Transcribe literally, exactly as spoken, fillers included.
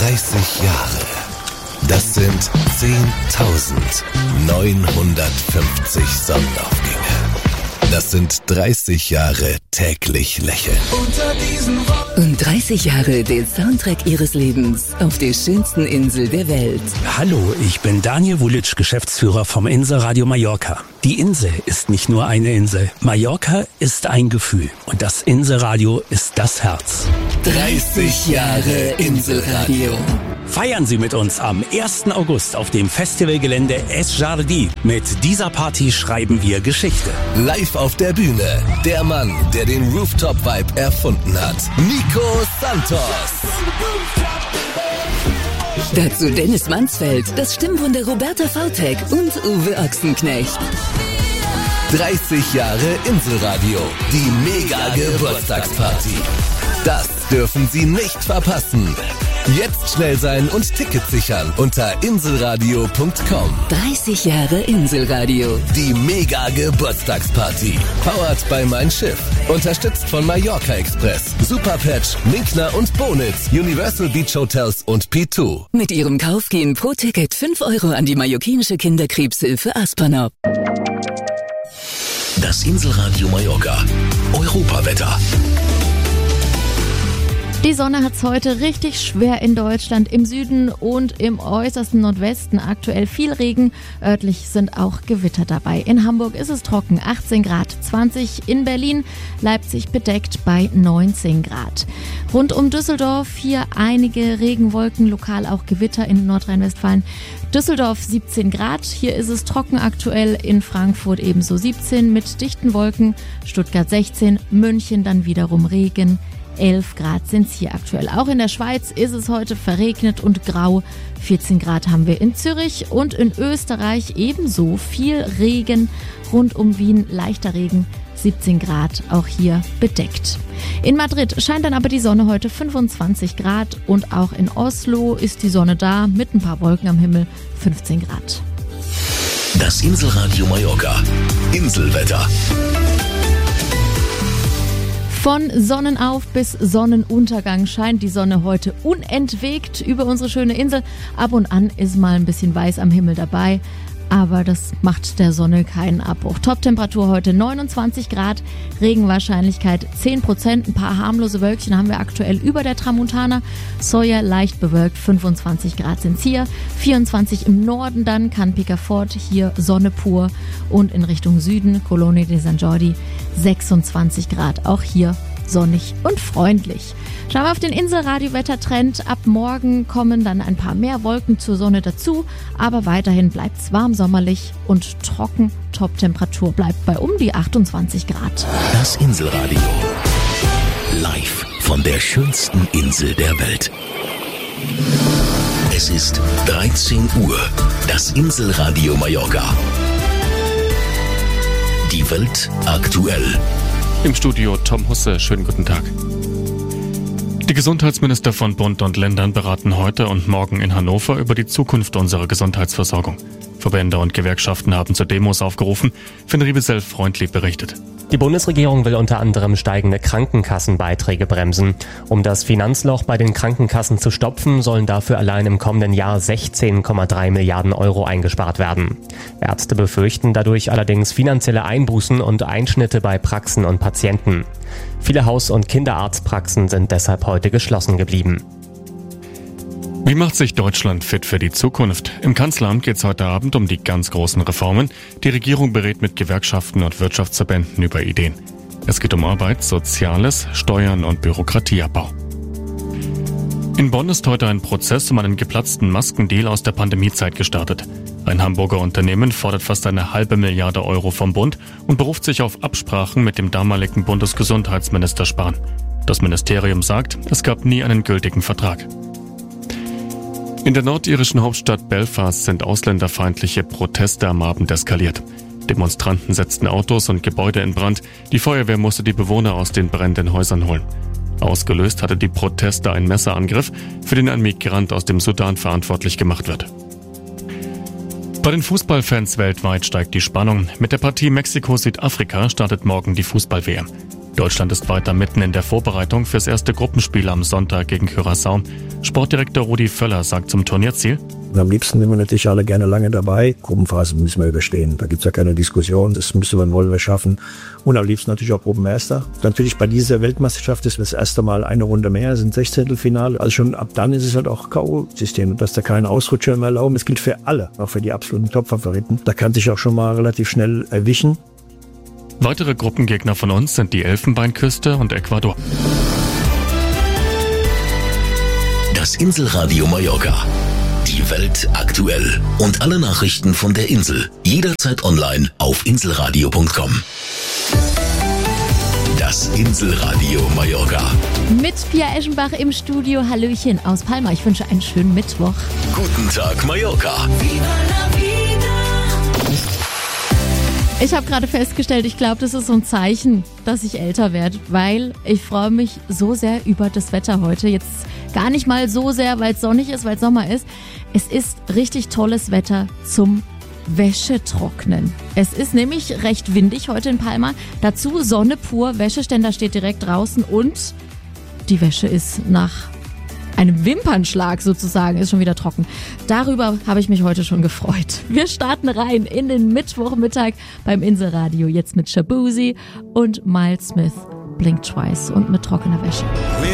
dreißig Jahre. Das sind zehntausendneunhundertfünfzig Sonnenaufgänge. Das sind dreißig Jahre täglich lächeln. Unter diesen Und dreißig Jahre den Soundtrack ihres Lebens auf der schönsten Insel der Welt. Hallo, ich bin Daniel Vulic, Geschäftsführer vom Inselradio Mallorca. Die Insel ist nicht nur eine Insel. Mallorca ist ein Gefühl. Und das Inselradio ist das Herz. dreißig Jahre Inselradio. Feiern Sie mit uns am ersten August auf dem Festivalgelände Es Jardí. Mit dieser Party schreiben wir Geschichte. Live auf der Bühne, der Mann, der den Rooftop-Vibe erfunden hat. Nico Santos. Dazu Dennis Mansfeld, das Stimmwunder Roberta Vautek und Uwe Ochsenknecht. dreißig Jahre Inselradio. Die Mega-Geburtstagsparty. Das dürfen Sie nicht verpassen. Jetzt schnell sein und Tickets sichern unter inselradio punkt com. dreißig Jahre Inselradio. Die Mega-Geburtstagsparty. Powered by Mein Schiff. Unterstützt von Mallorca Express, Superpatch, Minkner und Bonitz, Universal Beach Hotels und P zwei. Mit ihrem Kauf gehen pro Ticket fünf Euro an die mallorquinische Kinderkrebshilfe Aspernop. Das Inselradio Mallorca. Europawetter. Die Sonne hat's heute richtig schwer in Deutschland, im Süden und im äußersten Nordwesten. Aktuell viel Regen, örtlich sind auch Gewitter dabei. In Hamburg ist es trocken, achtzehn Grad, zwanzig in Berlin, Leipzig bedeckt bei neunzehn Grad. Rund um Düsseldorf hier einige Regenwolken, lokal auch Gewitter in Nordrhein-Westfalen. Düsseldorf siebzehn Grad, hier ist es trocken aktuell, in Frankfurt ebenso siebzehn mit dichten Wolken, Stuttgart sechzehn, München dann wiederum Regen. elf Grad sind es hier aktuell. Auch in der Schweiz ist es heute verregnet und grau. vierzehn Grad haben wir in Zürich und in Österreich ebenso viel Regen. Rund um Wien leichter Regen, siebzehn Grad, auch hier bedeckt. In Madrid scheint dann aber die Sonne heute, fünfundzwanzig Grad, und auch in Oslo ist die Sonne da mit ein paar Wolken am Himmel, fünfzehn Grad. Das Inselradio Mallorca. Inselwetter. Von Sonnenauf bis Sonnenuntergang scheint die Sonne heute unentwegt über unsere schöne Insel. Ab und an ist mal ein bisschen weiß am Himmel dabei, aber das macht der Sonne keinen Abbruch. Toptemperatur heute neunundzwanzig Grad, Regenwahrscheinlichkeit zehn Prozent, ein paar harmlose Wölkchen haben wir aktuell über der Tramontana. Sawyer leicht bewölkt, fünfundzwanzig Grad sind's hier, vierundzwanzig im Norden dann, Can Picafort, hier Sonne pur, und in Richtung Süden, Colonia de San Jordi, sechsundzwanzig Grad, auch hier sonnig und freundlich. Schauen wir auf den Inselradio-Wettertrend. Ab morgen kommen dann ein paar mehr Wolken zur Sonne dazu, aber weiterhin bleibt es warm, sommerlich und trocken. Toptemperatur bleibt bei um die achtundzwanzig Grad. Das Inselradio. Live von der schönsten Insel der Welt. Es ist dreizehn Uhr. Das Inselradio Mallorca. Die Welt aktuell. Im Studio Tom Husse, schönen guten Tag. Die Gesundheitsminister von Bund und Ländern beraten heute und morgen in Hannover über die Zukunft unserer Gesundheitsversorgung. Verbände und Gewerkschaften haben zu Demos aufgerufen, Finn Riebesell-Freundli berichtet. Die Bundesregierung will unter anderem steigende Krankenkassenbeiträge bremsen. Um das Finanzloch bei den Krankenkassen zu stopfen, sollen dafür allein im kommenden Jahr sechzehn Komma drei Milliarden Euro eingespart werden. Ärzte befürchten dadurch allerdings finanzielle Einbußen und Einschnitte bei Praxen und Patienten. Viele Haus- und Kinderarztpraxen sind deshalb heute geschlossen geblieben. Wie macht sich Deutschland fit für die Zukunft? Im Kanzleramt geht es heute Abend um die ganz großen Reformen. Die Regierung berät mit Gewerkschaften und Wirtschaftsverbänden über Ideen. Es geht um Arbeit, Soziales, Steuern und Bürokratieabbau. In Bonn ist heute ein Prozess um einen geplatzten Maskendeal aus der Pandemiezeit gestartet. Ein Hamburger Unternehmen fordert fast eine halbe Milliarde Euro vom Bund und beruft sich auf Absprachen mit dem damaligen Bundesgesundheitsminister Spahn. Das Ministerium sagt, es gab nie einen gültigen Vertrag. In der nordirischen Hauptstadt Belfast sind ausländerfeindliche Proteste am Abend eskaliert. Demonstranten setzten Autos und Gebäude in Brand. Die Feuerwehr musste die Bewohner aus den brennenden Häusern holen. Ausgelöst hatte die Proteste einen Messerangriff, für den ein Migrant aus dem Sudan verantwortlich gemacht wird. Bei den Fußballfans weltweit steigt die Spannung. Mit der Partie Mexiko-Südafrika startet morgen die Fußball-W M. Deutschland ist weiter mitten in der Vorbereitung fürs erste Gruppenspiel am Sonntag gegen Curaçao. Sportdirektor Rudi Völler sagt zum Turnierziel: Am liebsten sind wir natürlich alle gerne lange dabei. Gruppenphase müssen wir überstehen. Da gibt es ja keine Diskussion. Das müssen wir, wollen wir schaffen. Und am liebsten natürlich auch Gruppenerster. Natürlich bei dieser Weltmeisterschaft ist das erste Mal eine Runde mehr, sind Sechzehntelfinale. Also schon ab dann ist es halt auch K O-System. Dass da keine Ausrutscher mehr erlauben. Das gilt für alle, auch für die absoluten Top-Favoriten. Da kann sich auch schon mal relativ schnell erwischen. Weitere Gruppengegner von uns sind die Elfenbeinküste und Ecuador. Das Inselradio Mallorca. Die Welt aktuell und alle Nachrichten von der Insel. Jederzeit online auf inselradio punkt com. Das Inselradio Mallorca. Mit Pia Eschenbach im Studio. Hallöchen aus Palma. Ich wünsche einen schönen Mittwoch. Guten Tag, Mallorca. Ich habe gerade festgestellt, ich glaube, das ist so ein Zeichen, dass ich älter werde, weil ich freue mich so sehr über das Wetter heute. Jetzt gar nicht mal so sehr, weil es sonnig ist, weil es Sommer ist. Es ist richtig tolles Wetter zum Wäschetrocknen. Es ist nämlich recht windig heute in Palma. Dazu Sonne pur, Wäscheständer steht direkt draußen und die Wäsche ist nach einem Wimpernschlag sozusagen, ist schon wieder trocken. Darüber habe ich mich heute schon gefreut. Wir starten rein in den Mittwochmittag beim Inselradio. Jetzt mit Shabuzi und Miles Smith. Blink Twice und mit trockener Wäsche.